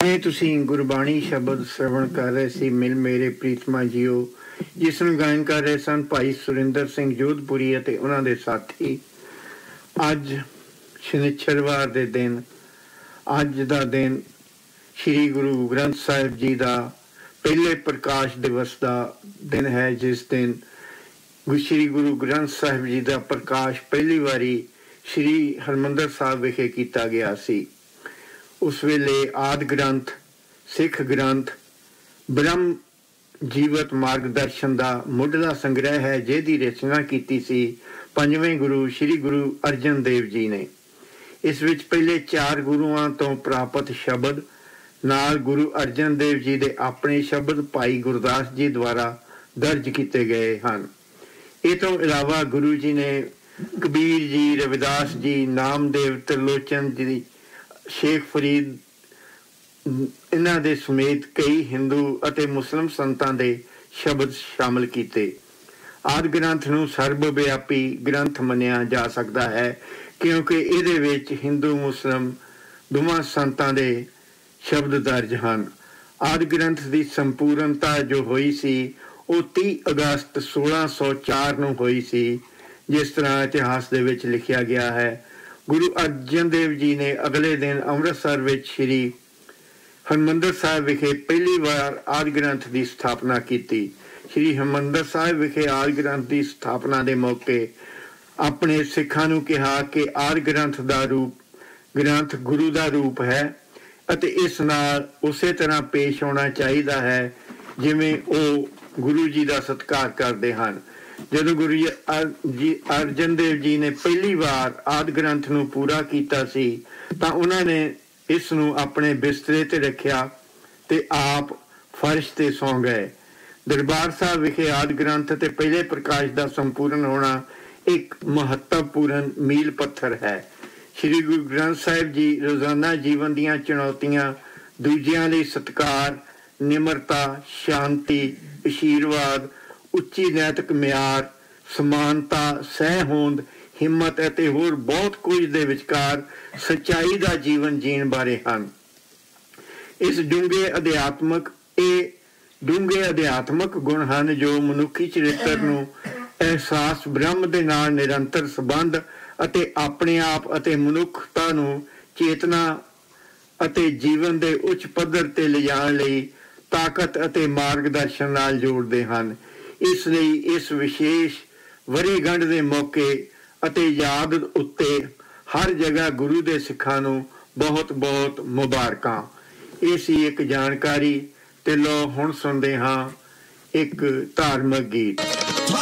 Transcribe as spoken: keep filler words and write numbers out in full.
ਇਹ ਤੁਸੀਂ ਗੁਰਬਾਣੀ ਸ਼ਬਦ ਸਰਵਣ ਕਰ ਰਹੇ ਸੀ। ਮਿਲ ਮੇਰੇ ਪ੍ਰੀਤਮਾ ਜੀਓ, ਜਿਸ ਨੂੰ ਗਾਇਨ ਕਰ ਰਹੇ ਸਨ ਭਾਈ ਸੁਰਿੰਦਰ ਸਿੰਘ ਜੋਧਪੁਰੀ ਅਤੇ ਉਹਨਾਂ ਦੇ ਸਾਥੀ। ਅੱਜ ਸ਼ਨਿਚਰਵਾਰ ਦੇ ਦਿਨ, ਅੱਜ ਦਾ ਦਿਨ ਸ਼੍ਰੀ ਗੁਰੂ ਗ੍ਰੰਥ ਸਾਹਿਬ ਜੀ ਦਾ ਪਹਿਲੇ ਪ੍ਰਕਾਸ਼ ਦਿਵਸ ਦਾ ਦਿਨ ਹੈ, ਜਿਸ ਦਿਨ ਸ਼੍ਰੀ ਗੁਰੂ ਗ੍ਰੰਥ ਸਾਹਿਬ ਜੀ ਦਾ ਪ੍ਰਕਾਸ਼ ਪਹਿਲੀ ਵਾਰੀ ਸ਼੍ਰੀ ਹਰਿਮੰਦਰ ਸਾਹਿਬ ਵਿਖੇ ਕੀਤਾ ਗਿਆ ਸੀ। ਉਸ ਵੇਲੇ ਆਦਿ ਗ੍ਰੰਥ, ਸਿੱਖ ਗ੍ਰੰਥ, ਬ੍ਰਹਮ ਜੀਵਤ ਮਾਰਗਦਰਸ਼ਨ ਦਾ ਮੁੱਢਲਾ ਸੰਗ੍ਰਹਿ ਹੈ, ਜਿਹਦੀ ਰਚਨਾ ਕੀਤੀ ਸੀ ਪੰਜਵੇਂ ਗੁਰੂ ਸ਼੍ਰੀ ਗੁਰੂ ਅਰਜਨ ਦੇਵ ਜੀ ਨੇ। ਇਸ ਵਿੱਚ ਪਹਿਲੇ ਚਾਰ ਗੁਰੂਆਂ ਤੋਂ ਪ੍ਰਾਪਤ ਸ਼ਬਦ ਨਾਲ ਗੁਰੂ ਅਰਜਨ ਦੇਵ ਜੀ ਦੇ ਆਪਣੇ ਸ਼ਬਦ ਭਾਈ ਗੁਰਦਾਸ ਜੀ ਦੁਆਰਾ ਦਰਜ ਕੀਤੇ ਗਏ ਹਨ। ਇਹ ਤੋਂ ਇਲਾਵਾ ਗੁਰੂ ਜੀ ਨੇ ਕਬੀਰ ਜੀ, ਰਵਿਦਾਸ ਜੀ, ਨਾਮਦੇਵ, ਤ੍ਰਿਲੋਚਨ ਜੀ, ਸ਼ੇਖ ਫਰੀਦ, ਇਹਨਾਂ ਦੇ ਸਮੇਤ ਕਈ ਹਿੰਦੂ ਅਤੇ ਮੁਸਲਿਮ ਸੰਤਾਂ ਦੇ ਸ਼ਬਦ ਸ਼ਾਮਲ ਕੀਤੇ। ਆਦਿ ਗ੍ਰੰਥ ਨੂੰ ਸਰਬ ਵਿਆਪੀ ਗ੍ਰੰਥ ਮੰਨਿਆ ਜਾ ਸਕਦਾ ਹੈ, ਕਿਉਂਕਿ ਇਹਦੇ ਵਿੱਚ ਹਿੰਦੂ ਮੁਸਲਿਮ ਦੋਵਾਂ ਸੰਤਾਂ ਦੇ ਸ਼ਬਦ ਦਰਜ ਹਨ। ਆਦਿ ਗ੍ਰੰਥ ਦੀ ਸੰਪੂਰਨਤਾ ਜੋ ਹੋਈ ਸੀ ਉਹ ਤੀਹ ਅਗਸਤ ਸੋਲਾਂ ਸੌ ਚਾਰ ਨੂੰ ਹੋਈ ਸੀ, ਜਿਸ ਤਰ੍ਹਾਂ ਇਤਿਹਾਸ ਦੇ ਵਿੱਚ ਲਿਖਿਆ ਗਿਆ ਹੈ। ਗੁਰੂ ਅਰਜਨ ਦੇਵ ਜੀ ਨੇ ਅਗਲੇ ਦਿਨ ਅੰਮ੍ਰਿਤਸਰ ਵਿੱਚ ਸ਼੍ਰੀ ਹਰਿਮੰਦਰ ਸਾਹਿਬ ਵਿਖੇ ਪਹਿਲੀ ਵਾਰ ਆਦਿ ਗ੍ਰੰਥ ਦੀ ਸਥਾਪਨਾ ਕੀਤੀ। ਸ਼੍ਰੀ ਹਰਿਮੰਦਰ ਸਾਹਿਬ ਵਿਖੇ ਆਦਿ ਗ੍ਰੰਥ ਦੀ ਸਥਾਪਨਾ ਦੇ ਮੌਕੇ ਆਪਣੇ ਸਿੱਖਾਂ ਨੂੰ ਕਿਹਾ ਕਿ ਆਦਿ ਗ੍ਰੰਥ ਦਾ ਰੂਪ ਗ੍ਰੰਥ ਗੁਰੂ ਦਾ ਰੂਪ ਹੈ ਅਤੇ ਇਸ ਨਾਲ ਉਸੇ ਤਰ੍ਹਾਂ ਪੇਸ਼ ਆਉਣਾ ਚਾਹੀਦਾ ਹੈ ਜਿਵੇਂ ਉਹ ਗੁਰੂ ਜੀ ਦਾ ਸਤਿਕਾਰ ਕਰਦੇ ਹਨ। ਜਦੋਂ ਗੁਰੂ ਜੀ ਅਰਜਨ ਦੇਵ ਜੀ ਨੇ ਪਹਿਲੀ ਵਾਰ ਆਦਿ ਗ੍ਰੰਥ ਨੂੰ ਪੂਰਾ ਕੀਤਾ ਸੀ ਤਾਂ ਉਹਨਾਂ ਨੇ ਇਸ ਨੂੰ ਆਪਣੇ ਬਿਸਤਰੇ ਤੇ ਰੱਖਿਆ ਤੇ ਆਪ ਫਰਸ਼ ਤੇ ਸੌਂ ਗਏ। ਦਰਬਾਰ ਸਾਹਿਬ ਵਿਖੇ ਆਦਿ ਗ੍ਰੰਥ ਤੇ ਪਹਿਲੇ ਪ੍ਰਕਾਸ਼ ਦਾ ਸੰਪੂਰਨ ਹੋਣਾ ਇੱਕ ਮਹੱਤਵਪੂਰਨ ਮੀਲ ਪੱਥਰ ਹੈ। ਸ਼੍ਰੀ ਗੁਰੂ ਗ੍ਰੰਥ ਸਾਹਿਬ ਜੀ ਰੋਜ਼ਾਨਾ ਜੀਵਨ ਦੀਆਂ ਚੁਣੌਤੀਆਂ, ਦੂਜਿਆਂ ਲਈ ਸਤਿਕਾਰ, ਨਿਮਰਤਾ, ਸ਼ਾਂਤੀ, ਅਸ਼ੀਰਵਾਦ, ਉੱਚੀ ਨੈਤਿਕ ਮਿਆਰ, ਸਮਾਨਤਾ, ਸਹਿ ਹੋਂਦ, ਹਿੰਮਤ ਅਤੇ ਹੋਰ ਬਹੁਤ ਕੁਝ ਦੇ ਵਿਚਕਾਰ ਸੱਚਾਈ ਦਾ ਜੀਵਨ ਜੀਣ ਬਾਰੇ ਹਨ। ਇਸ ਡੂੰਘੇ ਅਧਿਆਤਮਕ ਇਹ ਡੂੰਘੇ ਅਧਿਆਤਮਕ ਗੁਣ ਹਨ ਜੋ ਮਨੁੱਖੀ ਚਰਿੱਤਰ ਨੂੰ ਅਹਿਸਾਸ ਬ੍ਰਹਮ ਦੇ ਨਾਲ ਨਿਰੰਤਰ ਸੰਬੰਧ ਅਤੇ ਆਪਣੇ ਆਪ ਅਤੇ ਮਨੁੱਖਤਾ ਨੂੰ ਚੇਤਨਾ ਅਤੇ ਜੀਵਨ ਦੇ ਉੱਚ ਪੱਧਰ ਤੇ ਲਿਜਾਣ ਲਈ ਤਾਕਤ ਅਤੇ ਮਾਰਗਦਰਸ਼ਨ ਨਾਲ ਜੋੜਦੇ ਹਨ। ਇਸ ਲਈ ਇਸ ਵਿਸ਼ੇਸ਼ ਵਰ੍ਹੇਗੰਢ ਦੇ ਮੌਕੇ ਅਤੇ ਯਾਦ ਉੱਤੇ ਹਰ ਜਗ੍ਹਾ ਗੁਰੂ ਦੇ ਸਿੱਖਾਂ ਨੂੰ ਬਹੁਤ ਬਹੁਤ ਮੁਬਾਰਕਾਂ। ਇਹ ਸੀ ਇੱਕ ਜਾਣਕਾਰੀ ਤੇ ਲੋ ਹੁਣ ਸੁਣਦੇ ਹਾਂ ਇੱਕ ਧਾਰਮਿਕ ਗੀਤ।